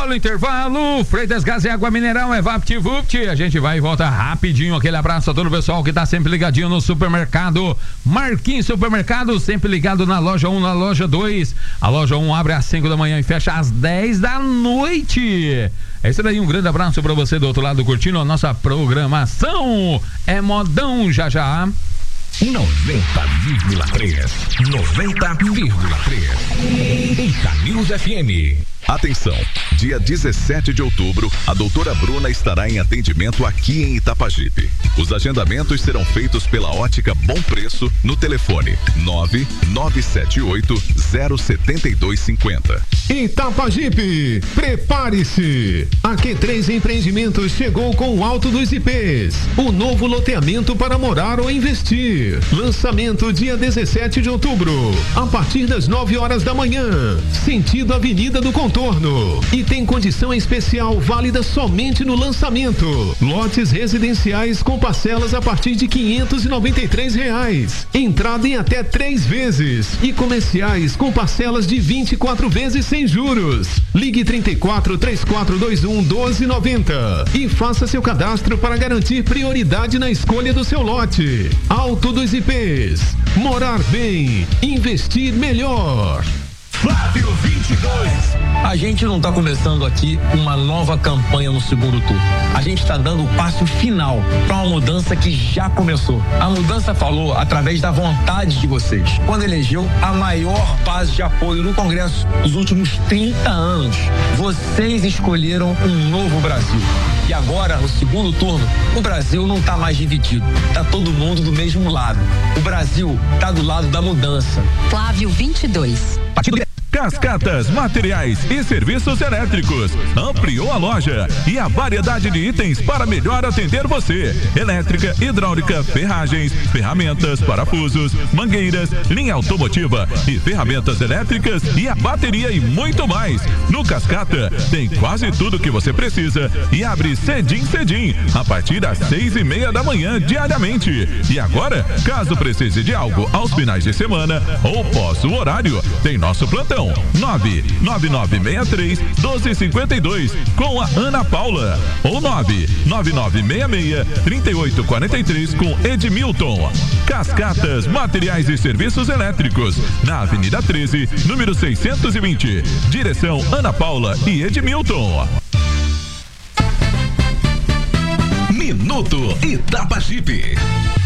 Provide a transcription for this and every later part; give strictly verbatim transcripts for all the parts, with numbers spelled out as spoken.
Intervalo, intervalo. Freitas Gás e Água Mineral é VaptVupt. A gente vai e volta rapidinho. Aquele abraço a todo o pessoal que tá sempre ligadinho no supermercado Marquinhos Supermercado, sempre ligado na loja um, na loja dois. A loja um abre às cinco da manhã e fecha às dez da noite. É isso daí, um grande abraço pra você do outro lado curtindo a nossa programação. É modão já já. noventa vírgula três. noventa vírgula três. Eita News F M. Atenção, dia dezessete de outubro, a doutora Bruna estará em atendimento aqui em Itapajipe. Os agendamentos serão feitos pela Ótica Bom Preço no telefone nove nove sete oito zero sete dois cinco zero. Itapajipe, prepare-se! A Q três Empreendimentos chegou com o Alto dos I Ps, o novo loteamento para morar ou investir. Lançamento dia dezessete de outubro, a partir das nove horas da manhã, sentido Avenida do Contorno. E tem condição especial válida somente no lançamento. Lotes residenciais com parcelas a partir de quinhentos e noventa e três reais. Entrada em até três vezes. E comerciais com parcelas de vinte e quatro vezes sem juros. Ligue trinta e quatro, três quatro dois um, doze noventa e faça seu cadastro para garantir prioridade na escolha do seu lote. Alto dos I Ps. Morar bem. Investir melhor. Flávio vinte e dois. A gente não está começando aqui uma nova campanha no segundo turno. A gente está dando o passo final para uma mudança que já começou. A mudança falou através da vontade de vocês, quando elegeu a maior base de apoio no Congresso dos últimos trinta anos. Vocês escolheram um novo Brasil. E agora, no segundo turno, o Brasil não está mais dividido. Está todo mundo do mesmo lado. O Brasil está do lado da mudança. Flávio vinte e dois. Partido Cascatas, materiais e serviços elétricos. Ampliou a loja e a variedade de itens para melhor atender você. Elétrica, hidráulica, ferragens, ferramentas, parafusos, mangueiras, linha automotiva e ferramentas elétricas e a bateria e muito mais. No Cascata tem quase tudo que você precisa e abre cedim cedim a partir das seis e meia da manhã diariamente. E agora, caso precise de algo aos finais de semana ou pós o horário, tem nosso plantão nove nove nove seis três um dois cinco dois com a Ana Paula ou nove nove nove seis seis três oito quatro três com Edmilton. Cascatas, materiais e serviços elétricos, na Avenida treze, número seiscentos e vinte. Direção Ana Paula e Edmilton. Minuto Itapajipe.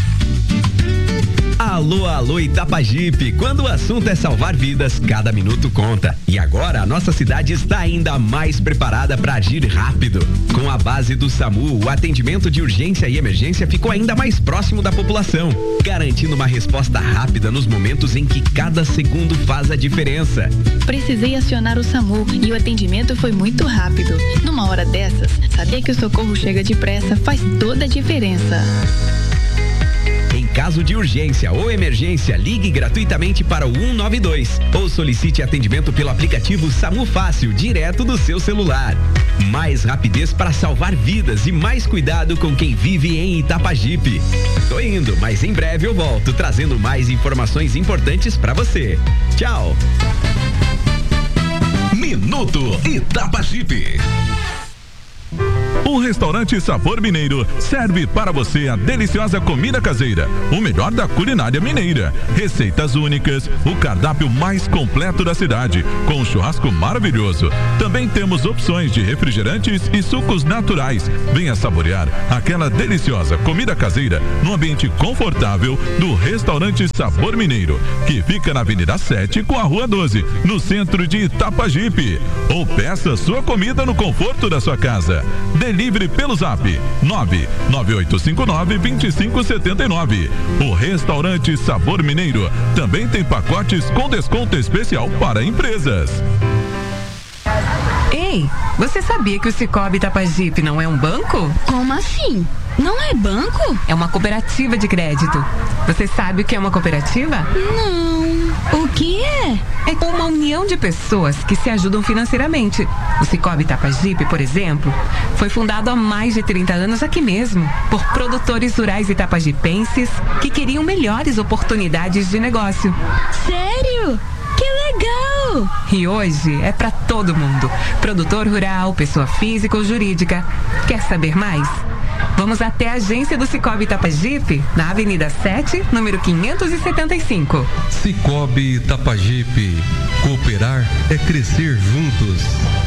Alô, alô Itapajipe, quando o assunto é salvar vidas, cada minuto conta. E agora a nossa cidade está ainda mais preparada para agir rápido. Com a base do SAMU, o atendimento de urgência e emergência ficou ainda mais próximo da população, garantindo uma resposta rápida nos momentos em que cada segundo faz a diferença. Precisei acionar o SAMU e o atendimento foi muito rápido. Numa hora dessas, saber que o socorro chega depressa faz toda a diferença. Em caso de urgência ou emergência, ligue gratuitamente para o um nove dois ou solicite atendimento pelo aplicativo SAMU Fácil, direto do seu celular. Mais rapidez para salvar vidas e mais cuidado com quem vive em Itapajipe. Tô indo, mas em breve eu volto trazendo mais informações importantes para você. Tchau. Minuto Itapajipe. O restaurante Sabor Mineiro serve para você a deliciosa comida caseira, o melhor da culinária mineira, receitas únicas, o cardápio mais completo da cidade, com um churrasco maravilhoso. Também temos opções de refrigerantes e sucos naturais. Venha saborear aquela deliciosa comida caseira no ambiente confortável do restaurante Sabor Mineiro, que fica na Avenida sete com a Rua doze, no centro de Itapajipe. Ou peça sua comida no conforto da sua casa. Delivery pelo Zap nove nove oito cinco nove dois cinco sete nove. O restaurante Sabor Mineiro também tem pacotes com desconto especial para empresas. Ei, você sabia que o Cicobi Itapajipe não é um banco? Como assim? Não é banco? É uma cooperativa de crédito. Você sabe o que é uma cooperativa? Não. O que é? É uma união de pessoas que se ajudam financeiramente. O Cicobi Itapajipe, por exemplo, foi fundado há mais de trinta anos aqui mesmo, por produtores rurais itapajipenses que queriam melhores oportunidades de negócio. Sério? Que legal! mundo? E hoje é para todo mundo. Produtor rural, pessoa física ou jurídica. Quer saber mais? Vamos até a agência do Cicobi Itapajipe, na Avenida sete, número quinhentos e setenta e cinco. Cicobi Itapajipe. Cooperar é crescer juntos.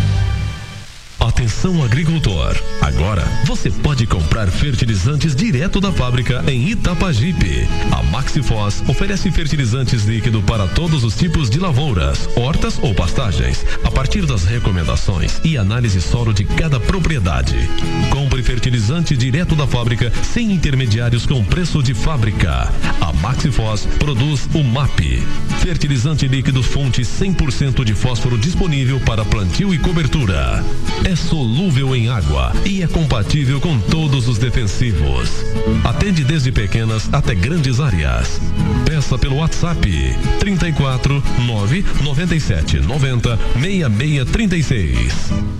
Atenção agricultor, agora você pode comprar fertilizantes direto da fábrica em Itapajipe. A Maxifos oferece fertilizantes líquido para todos os tipos de lavouras, hortas ou pastagens, a partir das recomendações e análise solo de cada propriedade. Compre fertilizante direto da fábrica sem intermediários com preço de fábrica. A Maxifos produz o M A P, fertilizante líquido fonte cem por cento de fósforo disponível para plantio e cobertura. É solúvel em água e é compatível com todos os defensivos. Atende desde pequenas até grandes áreas. Peça pelo WhatsApp trinta e quatro, nove, noventa e sete, noventa, sessenta e seis, trinta e seis.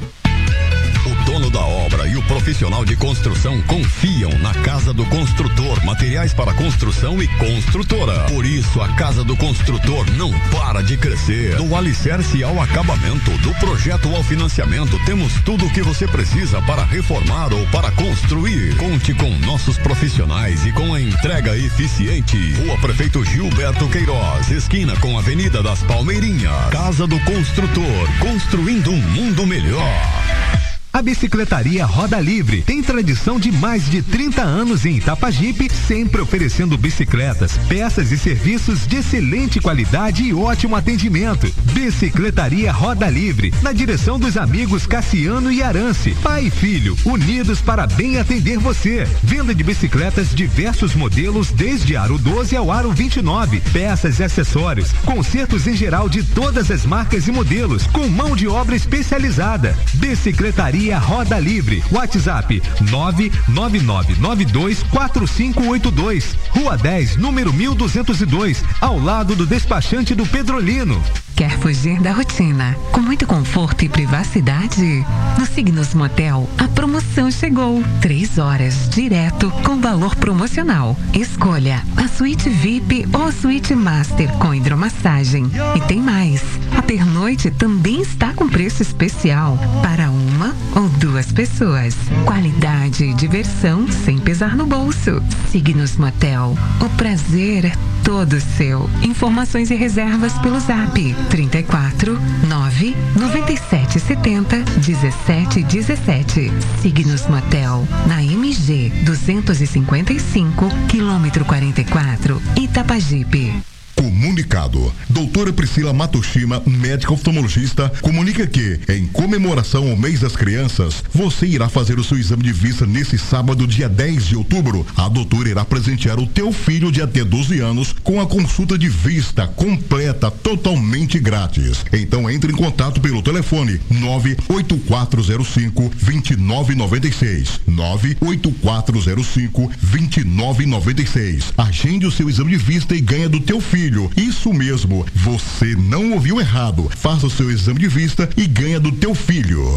O dono da obra e o profissional de construção confiam na Casa do Construtor, materiais para construção e construtora. Por isso, a Casa do Construtor não para de crescer. Do alicerce ao acabamento, do projeto ao financiamento, temos tudo o que você precisa para reformar ou para construir. Conte com nossos profissionais e com a entrega eficiente. Rua Prefeito Gilberto Queiroz, esquina com a Avenida das Palmeirinhas. Casa do Construtor, construindo um mundo melhor. A Bicicletaria Roda Livre tem tradição de mais de trinta anos em Itapajipe, sempre oferecendo bicicletas, peças e serviços de excelente qualidade e ótimo atendimento. Bicicletaria Roda Livre, na direção dos amigos Cassiano e Arance. Pai e filho, unidos para bem atender você. Venda de bicicletas diversos modelos, desde aro doze ao aro vinte e nove. Peças e acessórios, consertos em geral de todas as marcas e modelos, com mão de obra especializada. Bicicletaria Roda Livre, WhatsApp nove nove nove nove dois quatro cinco oito dois, Rua dez, número mil duzentos e dois, ao lado do despachante do Pedrolino. Quer fugir da rotina com muito conforto e privacidade? No Signos Motel, a promoção chegou. Três horas direto com valor promocional. Escolha a suíte V I P ou a suíte Master com hidromassagem. E tem mais. A pernoite também está com preço especial para uma ou duas pessoas. Qualidade e diversão sem pesar no bolso. Signos Motel. O prazer é todo seu. Informações e reservas pelo Zap trinta e quatro, nove, noventa e sete, setenta, dezessete, dezessete. Signos Motel, na M G duzentos e cinquenta e cinco, quilômetro quarenta e quatro, Itapajipe. Comunicado. Doutora Priscila Matoshima, médica oftalmologista, comunica que, em comemoração ao mês das crianças, você irá fazer o seu exame de vista nesse sábado, dia dez de outubro. A doutora irá presentear o teu filho de até doze anos com a consulta de vista completa, totalmente grátis. Então entre em contato pelo telefone nove oito quatro zero cinco, dois nove nove seis. nove oito quatro zero cinco, dois nove nove seis. Agende o seu exame de vista e ganha do teu filho. Isso mesmo, você não ouviu errado. Faça o seu exame de vista e ganha do teu filho.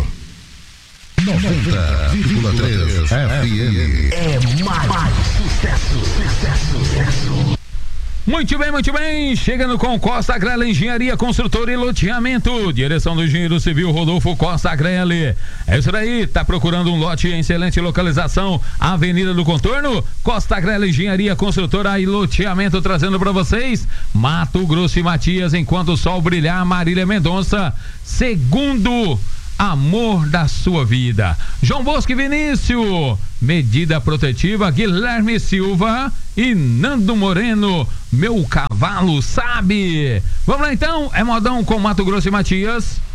noventa vírgula três F M. É mais sucesso, sucesso, sucesso. Muito bem, muito bem, chegando com Costa Agrela Engenharia, Construtora e Loteamento, direção do engenheiro civil Rodolfo Costa Agrela. É isso aí, tá procurando um lote em excelente localização, Avenida do Contorno? Costa Agrela Engenharia, Construtora e Loteamento, trazendo para vocês Mato Grosso e Matias, enquanto o sol brilhar, Marília Mendonça, segundo amor da sua vida. João Bosco e Vinícius, medida protetiva, Guilherme Silva e Nando Moreno, meu cavalo sabe. Vamos lá então, é modão com Mato Grosso e Matias.